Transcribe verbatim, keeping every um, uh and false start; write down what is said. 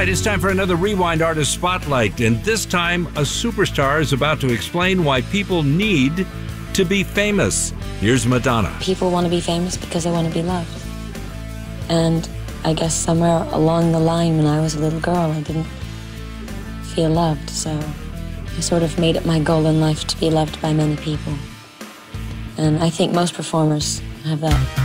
right, it's time for another Rewind Artist Spotlight, and this time a superstar is about to explain why people need to be famous. Here's Madonna. People want to be famous because they want to be loved. And I guess somewhere along the line when I was a little girl, I didn't feel loved, so I sort of made it my goal in life to be loved by many people. And I think most performers have that.